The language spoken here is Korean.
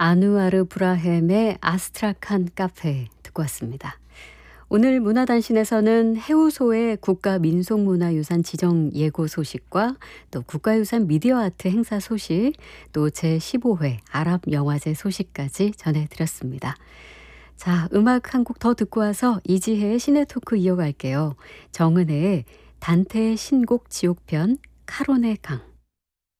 아누아르 브라헴의 아스트라칸 카페 듣고 왔습니다. 오늘 문화단신에서는 해우소의 국가민속문화유산 지정 예고 소식과 또 국가유산 미디어아트 행사 소식, 또 제15회 아랍영화제 소식까지 전해드렸습니다. 자, 음악 한 곡 더 듣고 와서 이지혜의 시네토크 이어갈게요. 정은혜의 단테의 신곡 지옥편 카론의 강.